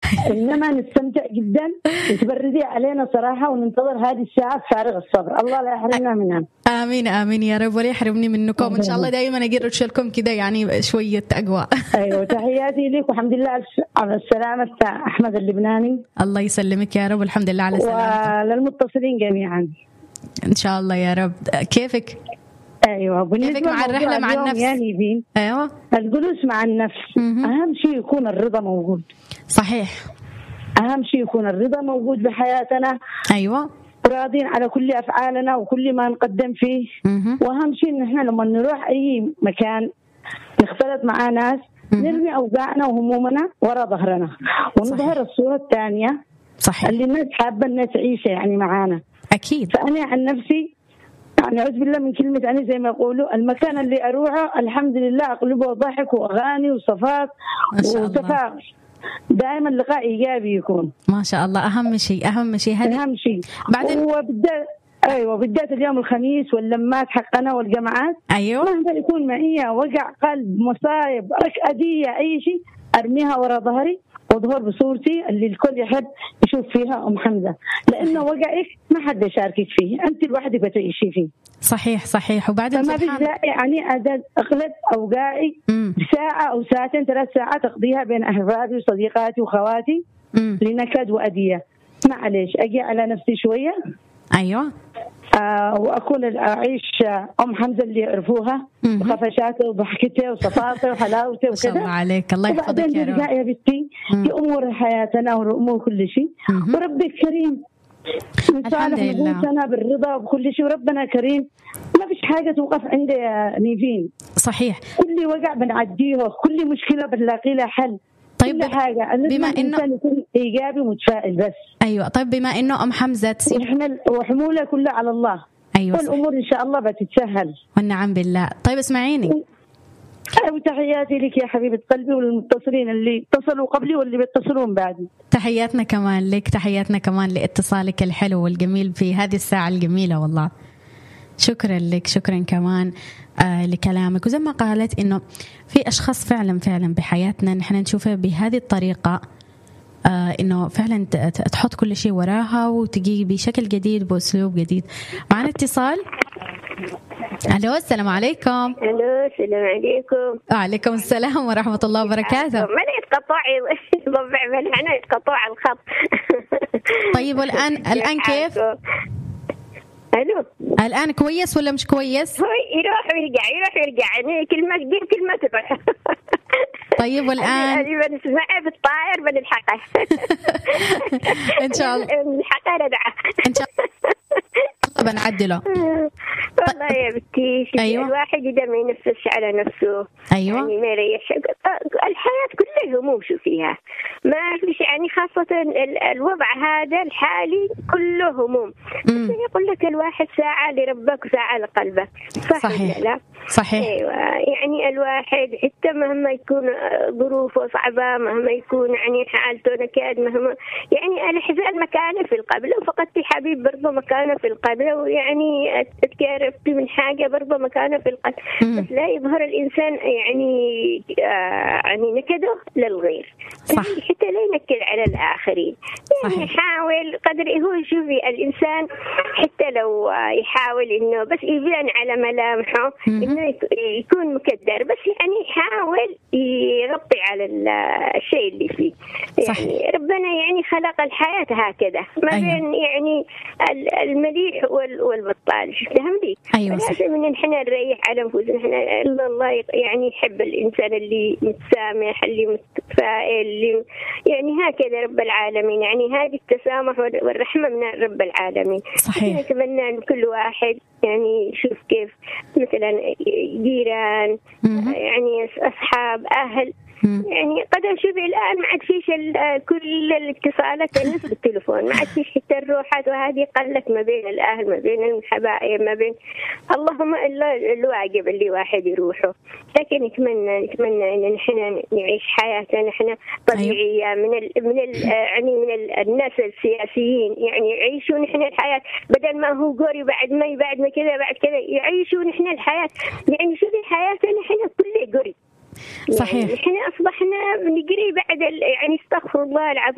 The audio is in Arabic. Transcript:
إنما نستمتع جدا وتبردي علينا صراحة، وننتظر هذه الساعة بفارغ الصبر. الله لا يحرمنا منها. آمين آمين يا رب، ولا يحرمني منكم إن شاء الله. دائما أقرش لكم كده يعني شوية أقوى. أيوة، تحياتي لك والحمد لله على السلامة أحمد اللبناني. الله يسلمك يا رب، والحمد لله على سلامتك. وللمتصلين جميعا إن شاء الله يا رب. كيفك؟ أيوة، كيفك مع الرحلة مع النفس؟ يعني أيوة، الجلوس مع النفس. أهم شيء يكون الرضا موجود. صحيح، أهم شيء يكون الرضا موجود بحياتنا. أيوة، راضين على كل أفعالنا وكل ما نقدم فيه. وأهم شيء إن إحنا لما نروح أي مكان نختلط مع ناس نرمي أوجاعنا وهمومنا وراء ظهرنا ونظهر الصورة الثانية. صحيح، اللي الناس حابة الناس تعيشها يعني معانا. أكيد. فأنا عن نفسي يعني أعوذ بالله من كلمة أنا، زي ما يقولوا المكان اللي أروحه الحمد لله أقلبه ضحك وأغاني وصفات وتفاعل. دائما لقاء إيجابي يكون. ما شاء الله، أهم شيء أهم شيء هذا أهم شيء. بعدين بالذات اليوم الخميس واللمات حقنا والجماعات. أيوة، مهما يكون معي وجع قلب مصايب ركأدية أي شيء أرميها وراء ظهري وظهر بصورتي اللي الكل يحب يشوف فيها أم حمزة، لأنه وجعك ما حد يشاركك فيه، أنت لوحدك بتعيشي فيه. صحيح صحيح. وبعدين فما بيلاقي يعني أغلب أوجاعي ساعة أو ساعتين 3 ساعات أقضيها بين أحبابي وصديقاتي وخواتي لنكد وأدية. معلش أجي على نفسي شوية. أيوة. وأكون أعيش أم حمزة اللي يعرفوها وخفشاتها وضحكتها وصفاتها وحلاوتها وكذا. ما شاء الله عليك، الله يحفظك يا رب. يا بنتي في أمور حياتنا وأمور كل شيء، وربك كريم الحمد لله. سنة بالرضا وبكل شيء، وربنا كريم ما فيش حاجة توقف عند نيفين. صحيح، كل وجع بنعديه، كل مشكلة بنلاقي لها حل. طيب كل حاجة بما إنه يكون إيجابي ومتفائل بس. أيوة، طيب بما إنه أم حمزة وحمولة كلها على الله. أيوة، والأمور إن شاء الله بتتسهل والنعم بالله. طيب اسمعيني، وتحياتي لك يا حبيبة قلبي والمتصلين اللي اتصلوا قبلي واللي بيتصلون بعدي. تحياتنا كمان لك، تحياتنا كمان لاتصالك الحلو والجميل في هذه الساعة الجميلة. والله شكرا لك، شكرا كمان لكلامك. وزي ما قالت إنه في أشخاص فعلا بحياتنا نحن نشوفها بهذه الطريقة، إنه فعلا تحط كل شيء وراها وتجي بشكل جديد بأسلوب جديد. معنا اتصال. ألو، السلام عليكم. ألو، السلام عليكم. وعليكم السلام ورحمة الله وبركاته. ما يتقطعي ضبع من هنا يتقطع الخط. طيب والآن كيف؟ ألو، الآن كويس ولا مش كويس؟ هو يروح ويرجع يعني كلمة تجيب كلمة تروح. طيب والآن بنسمعه بالطائر بنلحقه. إن شاء الله نلحقه ندعه إن شاء الله بنعدله. والله يا بنتي، أيوة. الواحد إذا ما ينفسش على نفسه أيوة. يعني ما يريحش. الحياة كلها هموم شو فيها، ما فيش يعني خاصة الوضع هذا الحالي كله هموم. بس يقول لك الواحد ساعة لربك وساعة لقلبك. صحيح. لا صحيح. أيوة، يعني الواحد حتى مهما يكون ظروفه صعبة، مهما يكون يعني حالته نكاد، مهما يعني الحزن مكانه في القلب. لو فقدتي حبيب برضه مكانه في القلب، لو يعني تكرفتي من حاجة برضه مكانه في القلب. بس لا يظهر الإنسان يعني نكده للغير. صح. حتى لا ينكد على الآخرين. يعني يحاول قدر هو شوفي الإنسان حتى لو يحاول إنه بس يبان على ملامحه إنه يكون مكدر، بس يعني يحاول يغطي على الشيء اللي فيه. يعني ربنا يعني خلق الحياة هكذا ما بين يعني المليح والبطال. فهمتي؟ أيوة. لازم إن إحنا نريح على أنفسنا. إحنا الله يعني يحب الإنسان اللي متسامح، اللي متفائل، اللي يعني هكذا رب العالمين. يعني هذه التسامح والرحمة من رب العالمين. صحيح. نتمنى أن كل واحد يعني يشوف كيف مثلا جيران يعني أصحاب أهل يعني قد شوفي الآن ما عاد فيش كل الاتصالات الناس بالتليفون، ما عاد فيش حتى الروحات، وهذه قلت ما بين الأهل ما بين الحبايب ما بين اللهم إلا الواجب اللي واحد يروحه. لكن نتمنى إن نحن نعيش حياتنا نحن طبيعية. يعني من الناس السياسيين يعني يعيشوا نحن الحياة، بدل ما هو قوري بعد ما كذا بعد كذا يعيشوا نحن الحياة. يعني شوفي حياتنا نحن كله قوري. صحيح. يعني نحن أصبحنا نقري بعد يعني استغفر الله العظيم